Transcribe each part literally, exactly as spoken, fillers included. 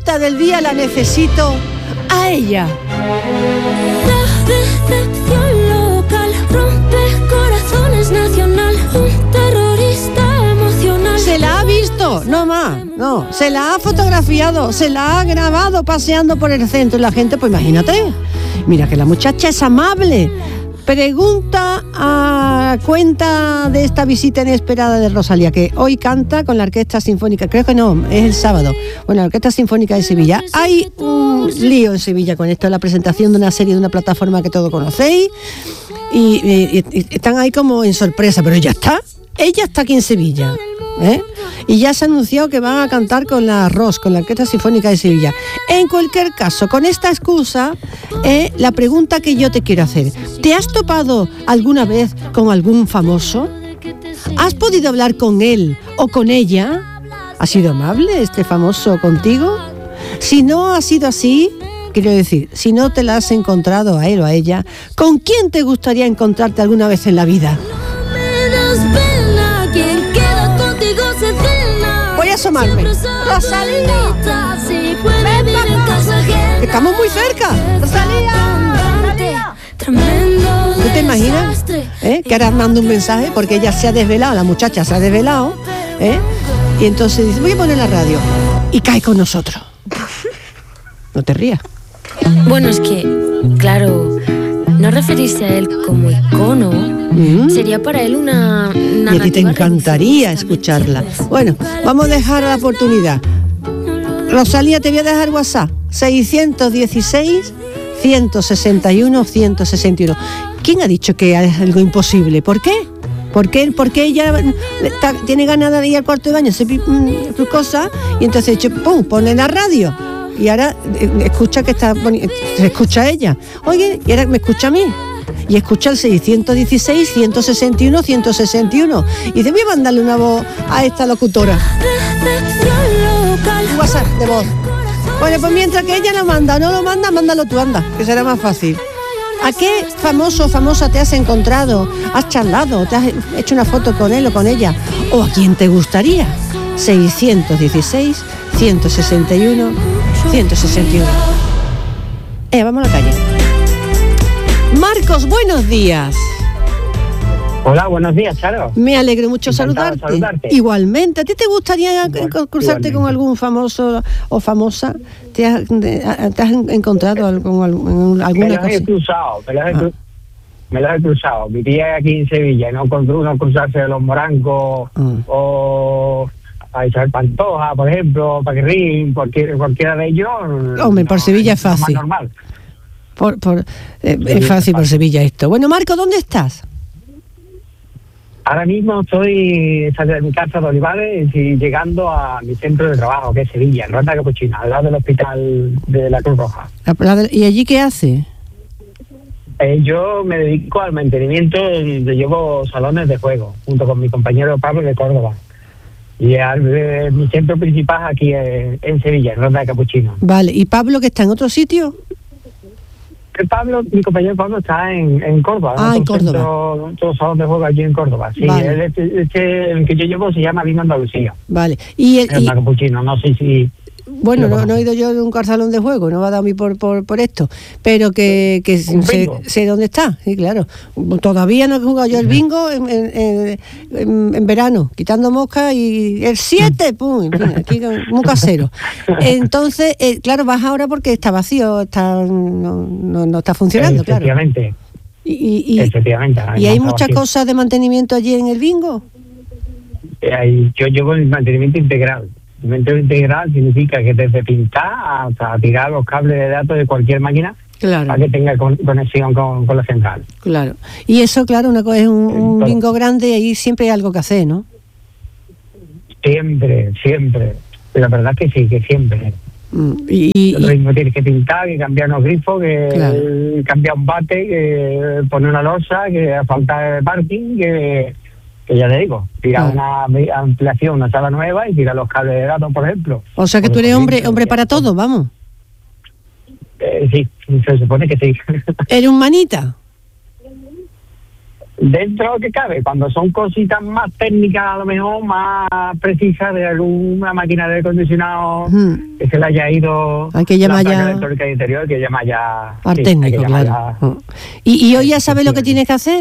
pregunta del día la necesito a ella. La decepción local rompe corazones nacional, un terrorista emocional. Se la ha visto, no más, no, se la ha fotografiado, se la ha grabado paseando por el centro y la gente, pues imagínate, mira que la muchacha es amable. Pregunta a cuenta de esta visita inesperada de Rosalía, que hoy canta con la Orquesta Sinfónica, creo que no, es el sábado, bueno, la Orquesta Sinfónica de Sevilla. Hay un lío en Sevilla con esto, la presentación de una serie de una plataforma que todos conocéis, y, y, y están ahí como en sorpresa, pero ella está, ella está aquí en Sevilla, ¿eh? Y ya se ha anunciado que van a cantar con la R O S, con la Orquesta Sinfónica de Sevilla. En cualquier caso, con esta excusa, eh, la pregunta que yo te quiero hacer: ¿te has topado alguna vez con algún famoso? ¿Has podido hablar con él o con ella? ¿Ha sido amable este famoso contigo? Si no ha sido así, quiero decir, si no te la has encontrado a él o a ella, ¿con quién te gustaría encontrarte alguna vez en la vida? Voy a asomarme. Rosalía, ven para acá. Estamos muy cerca. Rosalía, ¿tú te imaginas? ¿Eh? Que ahora mando un mensaje porque ella se ha desvelado, la muchacha se ha desvelado, ¿eh? Y entonces dice, voy a poner la radio y cae con nosotros. No te rías. Bueno, es que, claro, no referirse a él como icono, ¿Mm? sería para él una narrativa. Y a ti te encantaría escucharla. Bueno, vamos a dejar la oportunidad. Rosalía, te voy a dejar WhatsApp. seiscientos dieciséis, ciento sesenta y uno, ciento sesenta y uno. ¿Quién ha dicho que es algo imposible? ¿Por qué? ¿Por qué? Porque ella está, tiene ganas de ir al cuarto de baño, hacer tus cosas, y entonces hecho, pum, pone la radio. Y ahora eh, escucha que está, se escucha a ella. Oye, y ahora me escucha a mí. Y escucha el seiscientos dieciséis, ciento sesenta y uno, ciento sesenta y uno. Y dice, voy a mandarle una voz a esta locutora. Un WhatsApp de voz. Bueno, pues mientras que ella no manda, no lo manda, mándalo tú, anda, que será más fácil. ¿A qué famoso o famosa te has encontrado? ¿Has charlado? ¿Te has hecho una foto con él o con ella? ¿O a quién te gustaría? seiscientos dieciséis, ciento sesenta y uno, ciento sesenta y uno. Eh, vamos a la calle. Marcos, buenos días. Hola, buenos días, Charo. Me alegro mucho saludarte. saludarte. Igualmente. ¿A ti te gustaría Igual, cruzarte igualmente. con algún famoso o famosa? ¿Te has, te has encontrado con alguna me los cosa? He cruzado, me los he, ah. me los he cruzado. Vivía aquí en Sevilla, no con uno cruzarse de los Morancos ah. o a Isabel Pantoja, por ejemplo, Paquirrín, cualquier, cualquiera de ellos. Hombre, por no, Sevilla es es fácil. Más normal. Por, por, eh, es fácil por Sevilla esto. Bueno, Marco, ¿dónde estás? Ahora mismo estoy saliendo de mi casa de Olivares y llegando a mi centro de trabajo, que es Sevilla, en Ronda Capuchina, al lado del hospital de la Cruz Roja. ¿Y allí qué hace? Eh, yo me dedico al mantenimiento, de, llevo salones de juego, junto con mi compañero Pablo de Córdoba. Y al, eh, mi centro principal aquí en, en Sevilla, en Ronda de Capuchino. Vale, ¿y Pablo que está en otro sitio? El Pablo, mi compañero Pablo está en, en Córdoba. Ah, en Córdoba. Centro, todo salón de juego allí en Córdoba. Sí, vale. el, este, este, el que yo llevo se llama Vino Andalucía. Vale. Y el, en Ronda Capuchino, no sé si... Bueno, no, no he ido yo nunca al salón de juego, no me ha dado a mí por, por, por esto, pero que, que sé, sé dónde está, sí, claro. Todavía no he jugado yo el bingo en, en, en, en verano, quitando moscas, y el siete, pum, en fin, aquí muy casero. Entonces, eh, claro, vas ahora porque está vacío, está no, no, no está funcionando, claro. Efectivamente. Y, y, y, Efectivamente. ¿Y hay muchas cosas de mantenimiento allí en el bingo? Eh, yo llevo el mantenimiento integral. El mantenimiento integral significa que desde pintar hasta tirar los cables de datos de cualquier máquina, claro, para que tenga con, conexión con, con la central. Claro. Y eso, claro, una cosa es un, un bingo grande y ahí siempre hay algo que hacer, ¿no? Siempre, siempre. La verdad es que sí, que siempre. Mm, y, y, Lo mismo tienes que pintar, que cambiar unos grifos, que claro, cambiar un bate, que poner una losa, que falta de parking, que... que ya te digo, tira claro, una ampliación, una sala nueva y tira los cables de datos, por ejemplo. O sea que tú eres hombre hombre para todo, vamos. Eh, sí, se supone que sí. ¿Eres un manita? Dentro que cabe, cuando son cositas más técnicas, a lo mejor más precisas de alguna máquina de aire acondicionado Hmm. que se le haya ido Hay que llamar la placa ya- electrónica interior, que llama ya Al sí, técnico, hay que llamar claro. ya- Mm. ¿Y, y hoy ya sabes lo que tienes que hacer?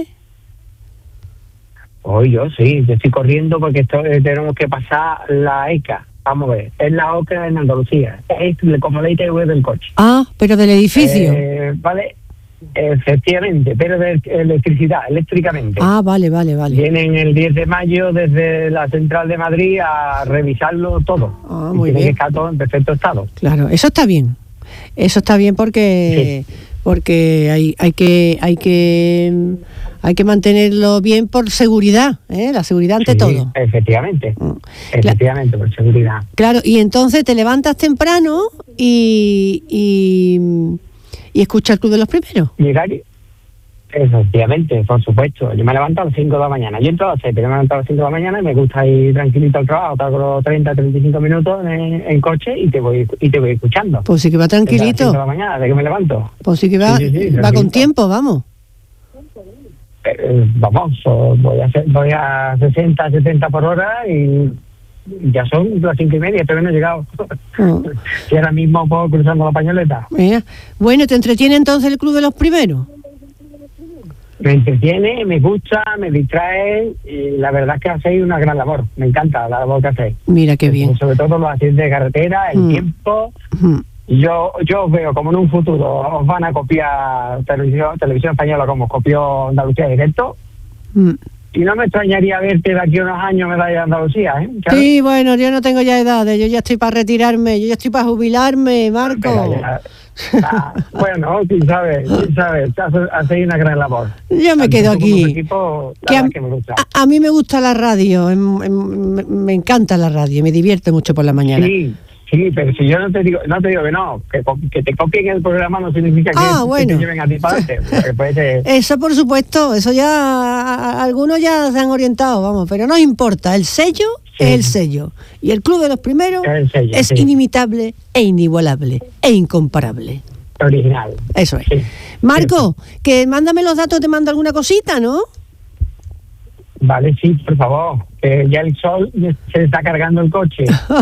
Hoy yo sí, yo estoy corriendo porque esto, eh, tenemos que pasar la E C A. Vamos a ver, es la O C A en Andalucía, es como la I T V del coche. Ah, pero del edificio. Eh, vale, efectivamente, pero de electricidad, eléctricamente. Ah, vale, vale, vale. Vienen el diez de mayo desde la Central de Madrid a revisarlo todo. Ah, Y muy tiene bien. que estar todo en perfecto estado. Claro, eso está bien. Eso está bien porque porque hay hay que hay que hay que mantenerlo bien por seguridad, ¿eh? La seguridad ante Sí, todo. Efectivamente, Mm. efectivamente, por seguridad. Claro, y entonces te levantas temprano y y, y escuchas el Club de los Primeros. Llegar, efectivamente, por supuesto. Yo me levanto a las cinco de la mañana. Yo entro a las seis, pero me levanto a las cinco de la mañana y me gusta ir tranquilito al trabajo, tardo treinta, treinta y cinco minutos en, en coche y te voy y te voy escuchando. Pues sí que va Desde las cinco tranquilito. de la mañana, de que me levanto. Pues sí que va, Sí, sí, sí, va con tranquilito. tiempo, vamos. Eh, vamos, o- voy a, hacer- voy a sesenta, setenta por hora y ya son las cinco y media, todavía no he llegado. Ah. Y ahora mismo puedo cruzando la pañoleta. Mira. Bueno, ¿te entretiene entonces el Club de los Primeros? Me entretiene, me gusta, me distrae y la verdad es que hacéis una gran labor. Me encanta la labor que hacéis. Mira qué bien. Sobre todo los accidentes de carretera, el Mm. tiempo. Mm. Yo yo os veo como en un futuro os van a copiar televisión, televisión española como os copió Andalucía Directo. Mm. Y no me extrañaría verte de aquí a unos años medalla de Andalucía, ¿eh? Claro. Sí, bueno, yo no tengo ya edades, yo ya estoy para retirarme, yo ya estoy para jubilarme, Marco. Pero ya- ah, bueno, quién sabe, quién sabe, hace- hacéis una gran labor. Yo me Tanto quedo tú como tu aquí. equipo, la Que a, verdad que me gusta. a- a mí me gusta la radio, em- em- me, me encanta la radio, me divierte mucho por la mañana. Sí, sí, pero si yo no te digo, no te digo que no, que, co- que te copien el programa no significa que, Ah, que bueno. te lleven a ti para adelante. Porque puede ser- Eso por supuesto, eso ya a- a- algunos ya se han orientado, vamos, pero no importa, el sello Sí. es el sello y el Club de los Primeros Es el sello, es sí. inimitable e inigualable e incomparable. original. Eso es. Sí. Marco, que mándame los datos, te mando alguna cosita, ¿no? Vale, sí, por favor, que ya el sol se está cargando el coche.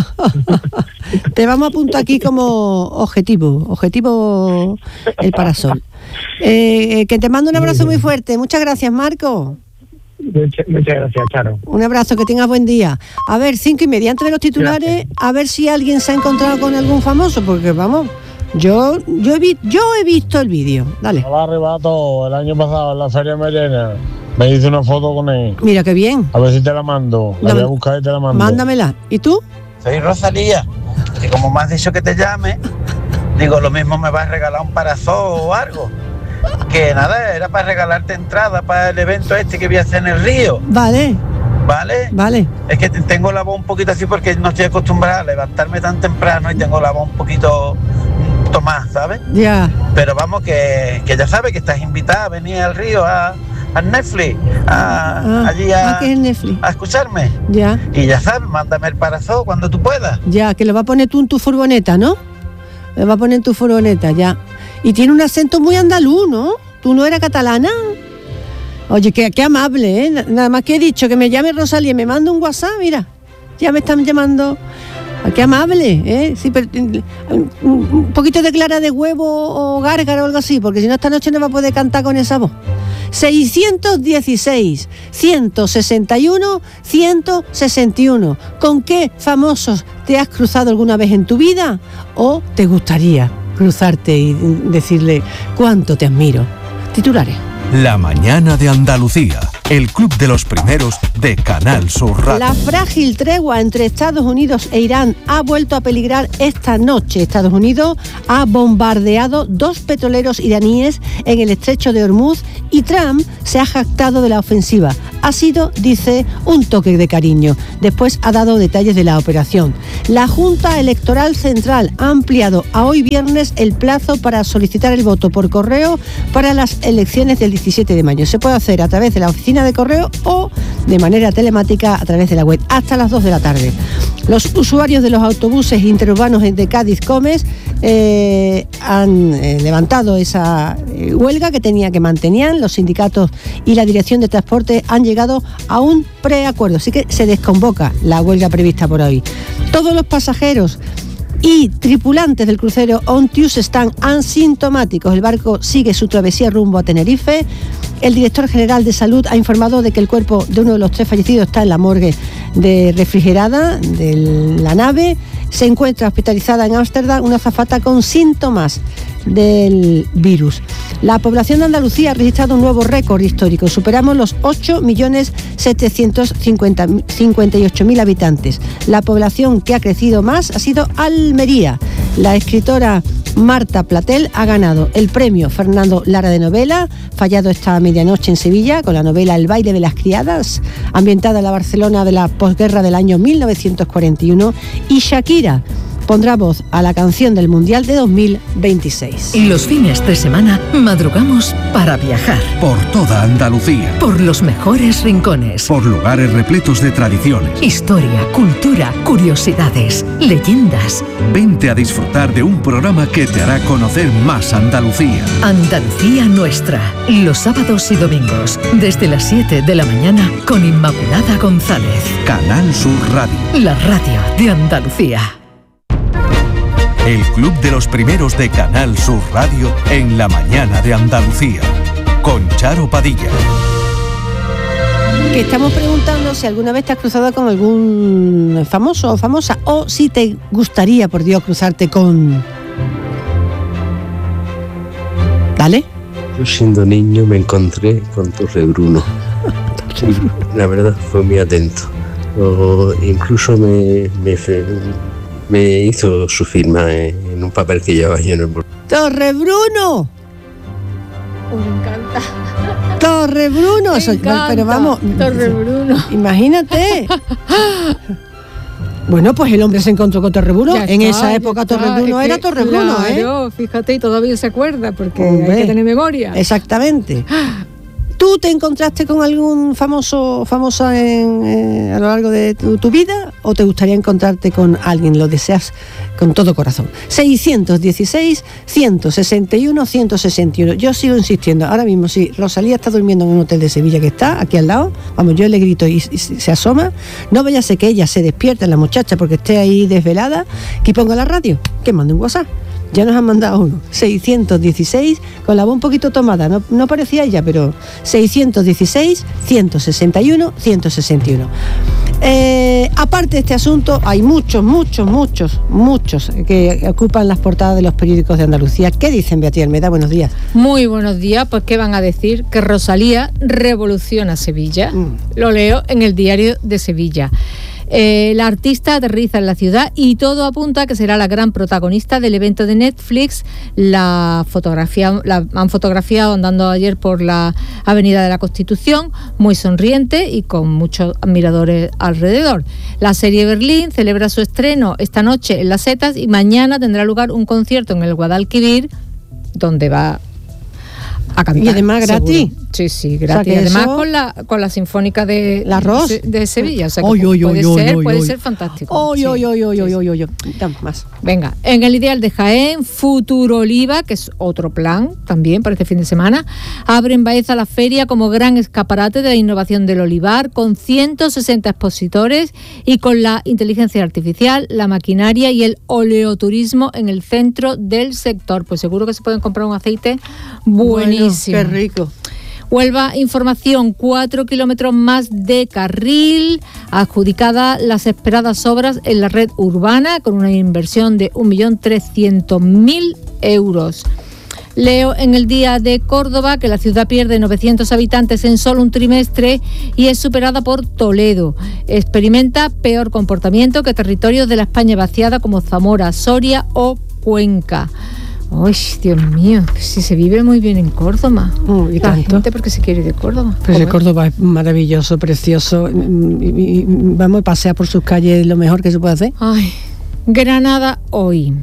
Te vamos a apuntar aquí como objetivo, objetivo el parasol. Eh, que te mando un abrazo muy fuerte. Muchas gracias, Marco. Muchas, muchas gracias, Charo. Un abrazo, que tengas buen día. A ver, cinco y media antes de los titulares, a ver si alguien se ha encontrado con algún famoso, porque vamos, yo yo he, vi, yo he visto el vídeo. Dale. Hola, Arrebato. El año pasado en la Feria Melena me hice una foto con él. Mira qué bien. A ver si te la mando. La Dame- voy a buscar y te la mando. Mándamela. ¿Y tú? Soy Rosalía, que como me has dicho que te llame, digo, lo mismo me vas a regalar un parasol o algo. Que nada, era para regalarte entrada para el evento este que voy a hacer en el río, Vale, ¿vale? vale. Es que tengo la voz un poquito así porque no estoy acostumbrada a levantarme tan temprano y tengo la voz un poquito mm, tomada, ¿sabes? Ya. Pero vamos, que, que ya sabes que estás invitada a venir al río, a, a Netflix, a, Ah, allí a, ah, que es Netflix. a escucharme. Ya, Y ya sabes, mándame el parasol cuando tú puedas. ya, que lo va a poner tú en tu furgoneta, ¿no? Lo va a poner en tu furgoneta, ya. Y tiene un acento muy andaluz, ¿no? ¿Tú no eras catalana? Oye, qué, qué amable, ¿eh? Na- Nada más que he dicho que me llame Rosalía y me manda un WhatsApp, mira. Ya me están llamando. Ah, qué amable, ¿eh? Sí, pero mm, un, un poquito de clara de huevo o gárgara o algo así, porque si no esta noche no va a poder cantar con esa voz. seiscientos dieciséis, ciento sesenta y uno, ciento sesenta y uno. ¿Con qué famosos te has cruzado alguna vez en tu vida? ¿O te gustaría cruzarte y decirle cuánto te admiro? Titulares. La mañana de Andalucía, el club de los primeros de Canal Sur Radio. La frágil tregua entre Estados Unidos e Irán ha vuelto a peligrar esta noche. Estados Unidos ha bombardeado dos petroleros iraníes en el estrecho de Hormuz y Trump se ha jactado de la ofensiva. Ha sido, dice, un toque de cariño. Después ha dado detalles de la operación. La Junta Electoral Central ha ampliado a hoy viernes el plazo para solicitar el voto por correo para las elecciones del diecisiete de mayo. Se puede hacer a través de la oficina de correo o de manera telemática a través de la web hasta las dos de la tarde. Los usuarios de los autobuses interurbanos de Cádiz-Comes eh, han eh, levantado esa eh, huelga que tenía que mantenían. Los sindicatos y la Dirección de Transporte han llegado a un preacuerdo, así que se desconvoca la huelga prevista por hoy. Todos los pasajeros y tripulantes del crucero Ontius están asintomáticos. El barco sigue su travesía rumbo a Tenerife. El director general de Salud ha informado de que el cuerpo de uno de los tres fallecidos está en la morgue de refrigerada de la nave. Se encuentra hospitalizada en Ámsterdam una azafata con síntomas del virus. La población de Andalucía ha registrado un nuevo récord histórico. Superamos los ocho millones setecientos cincuenta y ocho mil habitantes. La población que ha crecido más ha sido Almería. La escritora Marta Platel ha ganado el premio Fernando Lara de novela, fallado esta medianoche en Sevilla, con la novela El baile de las criadas, ambientada en la Barcelona de la posguerra del año mil novecientos cuarenta y uno, y Shakira pondrá voz a la canción del Mundial de dos mil veintiséis. Y los fines de semana madrugamos para viajar. Por toda Andalucía. Por los mejores rincones. Por lugares repletos de tradiciones. Historia, cultura, curiosidades, leyendas. Vente a disfrutar de un programa que te hará conocer más Andalucía. Andalucía Nuestra. Los sábados y domingos, desde las siete de la mañana, con Inmaculada González. Canal Sur Radio. La radio de Andalucía. El Club de los Primeros de Canal Sur Radio en la mañana de Andalucía, con Charo Padilla. Que estamos preguntando si alguna vez te has cruzado con algún famoso o famosa, o si te gustaría, por Dios, cruzarte con... Dale. Yo siendo niño me encontré con Torrebruno. La verdad fue muy atento. O incluso me... me Me hizo su firma en un papel que llevaba yo en el bolsillo. ¡Torrebruno! Me encanta. ¡Torrebruno! Me encanta. Pero vamos, Torrebruno. Imagínate. Bueno, pues el hombre se encontró con Torrebruno. En esa época Torrebruno era Torrebruno, ¿eh? Claro, fíjate, y todavía se acuerda, porque Hombre, hay que tener memoria. Exactamente. ¿Tú te encontraste con algún famoso famosa en, eh, a lo largo de tu, tu vida, o te gustaría encontrarte con alguien? Lo deseas con todo corazón. seiscientos dieciséis, ciento sesenta y uno, ciento sesenta y uno. Yo sigo insistiendo. Ahora mismo, si Rosalía está durmiendo en un hotel de Sevilla que está aquí al lado, vamos, yo le grito y, y se asoma, no vaya a ser que ella se despierte, la muchacha, porque esté ahí desvelada, que ponga la radio, que mande un WhatsApp. Ya nos han mandado uno, seiscientos dieciséis, con la voz un poquito tomada, no, no parecía ella, pero seiscientos dieciséis, ciento sesenta y uno, ciento sesenta y uno. Eh, aparte de este asunto, hay muchos, muchos, muchos, muchos que ocupan las portadas de los periódicos de Andalucía. ¿Qué dicen, Beatriz Almeida? Buenos días. Muy buenos días, pues ¿qué van a decir? Que Rosalía revoluciona Sevilla. Mm. Lo leo en el Diario de Sevilla. Eh, la artista aterriza en la ciudad y todo apunta a que será la gran protagonista del evento de Netflix. La fotografía, la han fotografiado andando ayer por la Avenida de la Constitución, muy sonriente y con muchos admiradores alrededor. La serie Berlín celebra su estreno esta noche en Las Setas y mañana tendrá lugar un concierto en el Guadalquivir, donde va a cantar. Y además gratis. Seguro. Sí, sí, gratis. O sea, además eso... con la con la Sinfónica de la Ros de, de Sevilla. O sea, que oy, oy, puede, oy, ser, oy, puede oy. ser fantástico. Oy, sí. oy, oy, oy, sí, oy, sí. oy, oy. Damos más. Venga, en el Ideal de Jaén, Futuro Oliva, que es otro plan también para este fin de semana, abre en Baeza la feria como gran escaparate de la innovación del olivar, con ciento sesenta expositores y con la inteligencia artificial, la maquinaria y el oleoturismo en el centro del sector. Pues seguro que se pueden comprar un aceite buenísimo. Bueno, qué rico. Huelva Información, cuatro kilómetros más de carril, adjudicada las esperadas obras en la red urbana con una inversión de un millón trescientos mil euros. Leo en el Día de Córdoba que la ciudad pierde novecientos habitantes en solo un trimestre y es superada por Toledo. Experimenta peor comportamiento que territorios de la España vaciada como Zamora, Soria o Cuenca. ¡Ay, Dios mío! Si se vive muy bien en Córdoba. Oh, ¿y la tanto? gente porque se quiere ir de Córdoba. Pues de Córdoba es maravilloso, precioso. Y, y, y vamos a pasear por sus calles, lo mejor que se puede hacer. Ay, Granada hoy.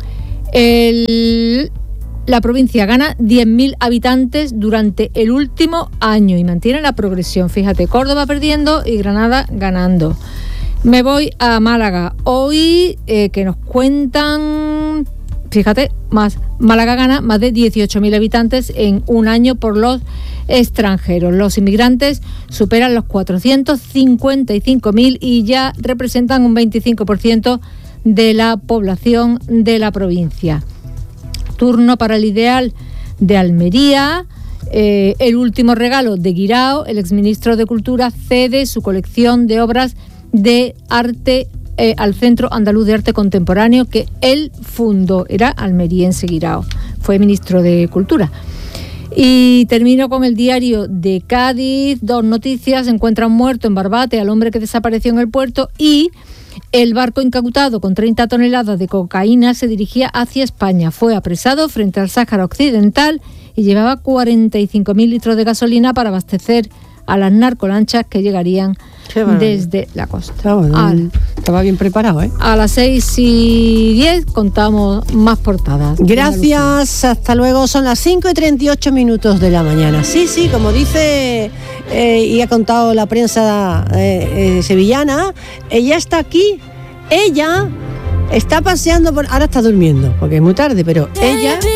El, la provincia gana diez mil habitantes durante el último año y mantiene la progresión. Fíjate, Córdoba perdiendo y Granada ganando. Me voy a Málaga. Hoy eh, que nos cuentan, fíjate, más Málaga gana más de dieciocho mil habitantes en un año por los extranjeros. Los inmigrantes superan los cuatrocientos cincuenta y cinco mil y ya representan un veinticinco por ciento de la población de la provincia. Turno para el Ideal de Almería. Eh, el último regalo de Guirao, el exministro de Cultura, cede su colección de obras de arte eh, al Centro Andaluz de Arte Contemporáneo que él fundó. Era almeriense Guirao, fue ministro de Cultura. Y termino con el Diario de Cádiz. Dos noticias: encuentran muerto en Barbate al hombre que desapareció en el puerto, y el barco incautado con treinta toneladas de cocaína se dirigía hacia España. Fue apresado frente al Sáhara Occidental y llevaba cuarenta y cinco mil litros de gasolina para abastecer a las narcolanchas que llegarían desde la costa. Estaba, Al, estaba bien preparado, ¿eh? A las seis y diez contamos más portadas. Gracias, hasta luego. Son las cinco y treinta y ocho minutos de la mañana. Sí, sí, como dice eh, y ha contado la prensa eh, eh, sevillana, ella está aquí. Ella está paseando por... Ahora está durmiendo, porque es muy tarde, pero ella...